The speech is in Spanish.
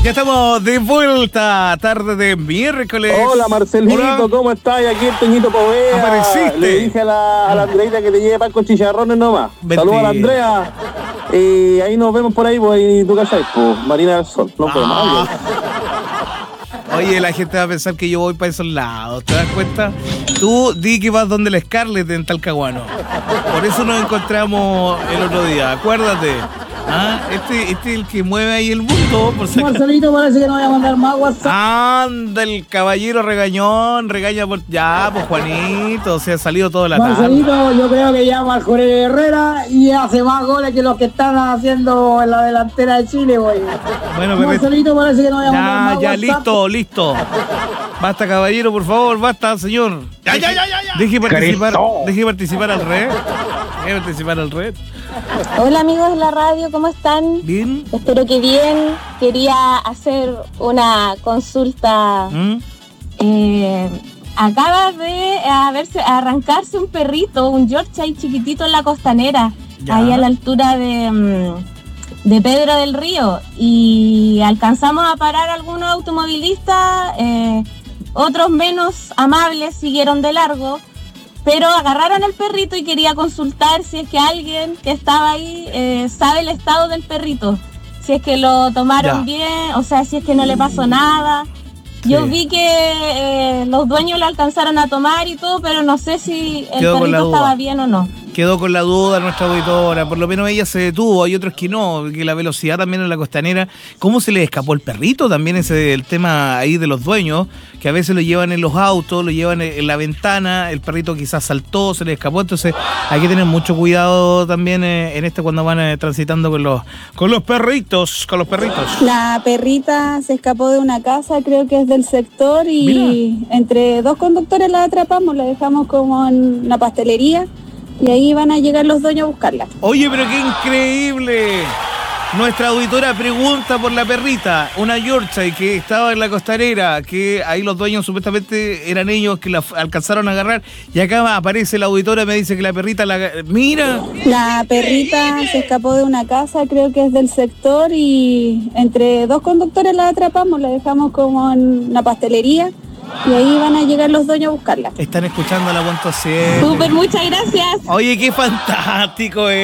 Ya estamos de vuelta, tarde de miércoles. Hola Marcelito, hola. ¿Cómo estás? Aquí el Toñito Povea. Apareciste. Le dije a la Andreita que te lleve pan con chicharrones nomás. Saludos a la Andrea. Y ahí nos vemos por ahí, pues, tú cachai, pues, Marina del Sol. Nos vemos. Oye, la gente va a pensar que yo voy para esos lados, ¿te das cuenta? Tú di que vas donde la Scarlett en Talcahuano. Por eso nos encontramos el otro día, acuérdate. Este es el que mueve ahí el mundo. Por Marcelito, parece que no voy a mandar más WhatsApp. Anda, el caballero regañón, regaña por... Ya, pues Juanito, se ha salido toda la tarde. Marcelito, yo creo que llama al Jorge Herrera y hace más goles que los que están haciendo en la delantera de Chile, güey. Bueno, Marcelito, parece que no voy a mandar más WhatsApp. Ya, listo. Basta, caballero, por favor, basta, señor. Ya. Deje participar al red. Hola amigos de la radio, ¿cómo están? Bien. Espero que bien. Quería hacer una consulta. Acaba de arrancarse un perrito, un Yorkshire chiquitito en la Costanera, ahí a la altura de Pedro del Río, y alcanzamos a parar algunos automovilistas, otros menos amables siguieron de largo. Pero agarraron el perrito y quería consultar si es que alguien que estaba ahí sabe el estado del perrito. Si es que lo tomaron bien, o sea, si es que no le pasó nada. Yo vi que los dueños lo alcanzaron a tomar y todo, pero no sé si el perrito estaba bien o no. Quedó con la duda nuestra auditora, por lo menos ella se detuvo, hay otros que no, que la velocidad también en la Costanera. ¿Cómo se le escapó el perrito? También ese el tema ahí de los dueños, que a veces lo llevan en los autos, lo llevan en la ventana, el perrito quizás saltó, se le escapó, entonces hay que tener mucho cuidado también en cuando van transitando con los perritos, La perrita se escapó de una casa, creo que es del sector, y entre dos conductores la atrapamos, la dejamos como en una pastelería. Y ahí van a llegar los dueños a buscarla. Oye, pero qué increíble. Nuestra auditora pregunta por la perrita, una Yorkshire que estaba en la Costanera, que ahí los dueños supuestamente eran ellos que la alcanzaron a agarrar. Y acá aparece la auditora y me dice que la perrita ¡mira! La perrita se escapó de una casa, creo que es del sector, y entre dos conductores la atrapamos, la dejamos como en una pastelería. Y ahí van a llegar los dueños a buscarla. Están escuchando la .cl. Súper, muchas gracias. Oye, qué fantástico